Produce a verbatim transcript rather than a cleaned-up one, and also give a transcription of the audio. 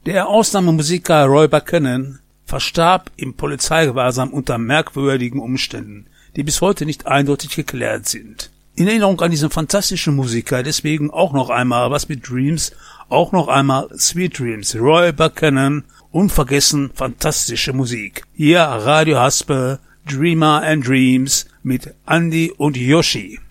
Der Ausnahmemusiker Roy Buchanan verstarb im Polizeigewahrsam unter merkwürdigen Umständen, die bis heute nicht eindeutig geklärt sind. In Erinnerung an diesen fantastischen Musiker deswegen auch noch einmal was mit Dreams, auch noch einmal Sweet Dreams, Roy Buchanan, unvergessen fantastische Musik. Hier Radio Haspel, Dreamer and Dreams mit Andy und Yoshi.